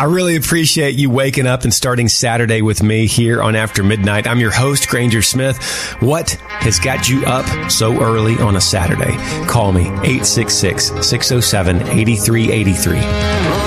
I really appreciate you waking up and starting Saturday with me here on After Midnight. I'm your host, Granger Smith. What has got you up so early on a Saturday? Call me, 866-607-8383.